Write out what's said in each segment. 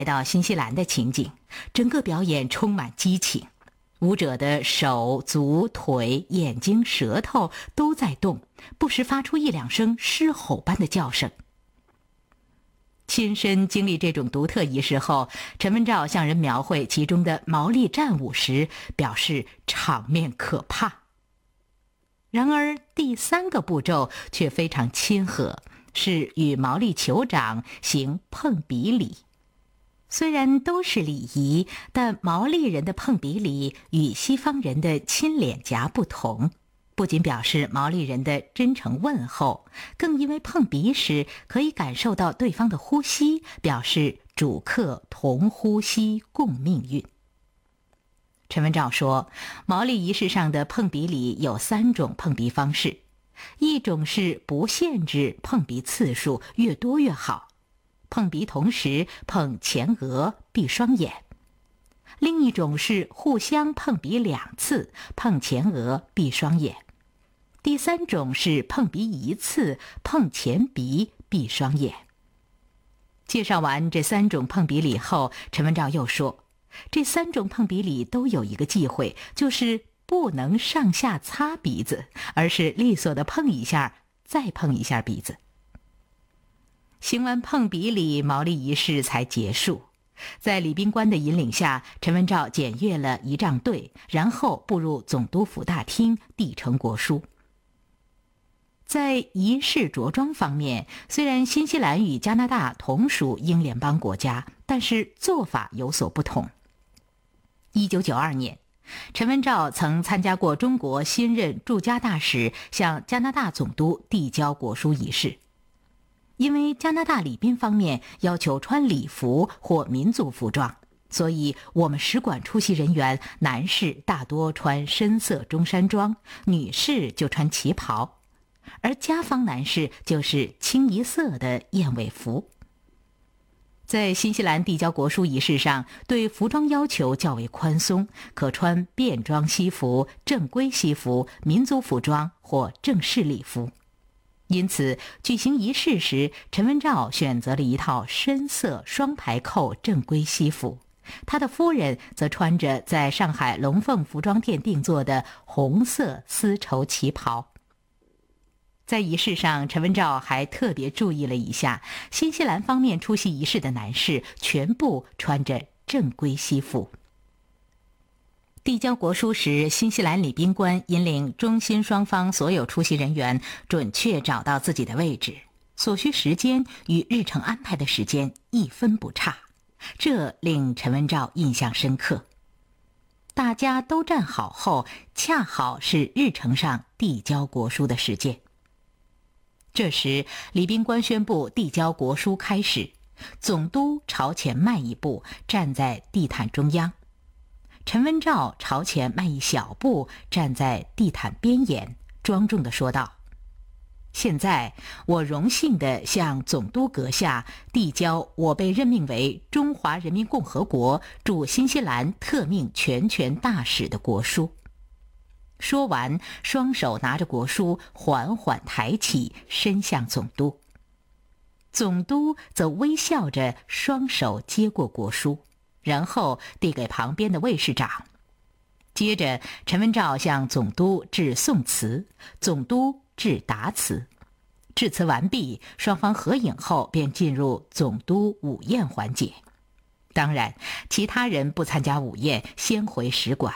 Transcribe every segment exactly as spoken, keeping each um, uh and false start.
来到新西兰的情景，整个表演充满激情，舞者的手、足、腿、眼睛、舌头都在动，不时发出一两声狮吼般的叫声。亲身经历这种独特仪式后，陈文照向人描绘其中的毛利战舞时，表示场面可怕。然而第三个步骤却非常亲和，是与毛利酋长行碰鼻礼。虽然都是礼仪，但毛利人的碰鼻礼与西方人的亲脸颊不同，不仅表示毛利人的真诚问候，更因为碰鼻时可以感受到对方的呼吸，表示主客同呼吸共命运。陈文照说，毛利仪式上的碰鼻礼有三种碰鼻方式，一种是不限制碰鼻次数，越多越好，碰鼻同时碰前额，闭双眼；另一种是互相碰鼻两次，碰前额，闭双眼；第三种是碰鼻一次，碰前鼻，闭双眼。介绍完这三种碰鼻礼后，陈文照又说，这三种碰鼻礼都有一个忌讳，就是不能上下擦鼻子，而是利索地碰一下，再碰一下鼻子。行完碰鼻礼，毛利仪式才结束。在礼宾官的引领下，陈文照检阅了仪仗队，然后步入总督府大厅，递呈国书。在仪式着装方面，虽然新西兰与加拿大同属英联邦国家，但是做法有所不同。一九九二年，陈文照曾参加过中国新任驻加大使向加拿大总督递交国书仪式。因为加拿大礼宾方面要求穿礼服或民族服装，所以我们使馆出席人员男士大多穿深色中山装，女士就穿旗袍，而加方男士就是清一色的燕尾服。在新西兰递交国书仪式上，对服装要求较为宽松，可穿便装西服、正规西服、民族服装或正式礼服。因此，举行仪式时，陈文照选择了一套深色双排扣正规西服，他的夫人则穿着在上海龙凤服装店定做的红色丝绸旗袍。在仪式上，陈文照还特别注意了一下，新西兰方面出席仪式的男士全部穿着正规西服。递交国书时，新西兰礼宾官引领中新双方所有出席人员准确找到自己的位置，所需时间与日程安排的时间一分不差，这令陈文照印象深刻。大家都站好后，恰好是日程上递交国书的时间。这时，礼宾官宣布递交国书开始，总督朝前迈一步，站在地毯中央。陈文照朝前迈一小步，站在地毯边沿，庄重地说道：现在我荣幸地向总督阁下递交我被任命为中华人民共和国驻新西兰特命全权大使的国书。说完，双手拿着国书缓缓抬起，伸向总督。总督则微笑着双手接过国书，然后递给旁边的卫士长。接着，陈文照向总督致宋词，总督致答词。致辞完毕，双方合影后便进入总督午宴环节。当然，其他人不参加午宴，先回使馆。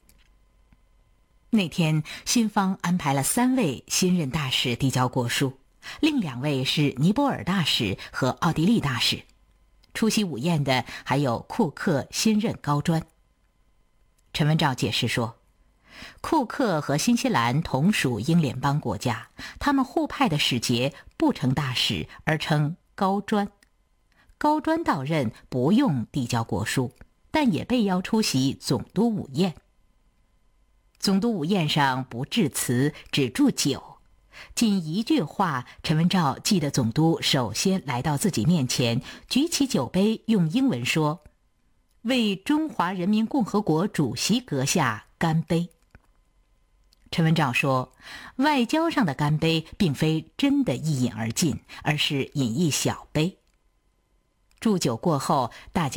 那天，新方安排了三位新任大使递交国书，另两位是尼泊尔大使和奥地利大使。出席午宴的还有库克新任高专。陈文照解释说，库克和新西兰同属英联邦国家，他们互派的使节不称大使，而称高专。高专到任不用递交国书，但也被邀出席总督午宴。总督午宴上不致辞，只祝酒。仅一句话，陈文照记得总督首先来到自己面前，举起酒杯，用英文说：为中华人民共和国主席阁下干杯。陈文照说，外交上的干杯并非真的一饮而尽，而是饮一小杯。祝酒过后，大家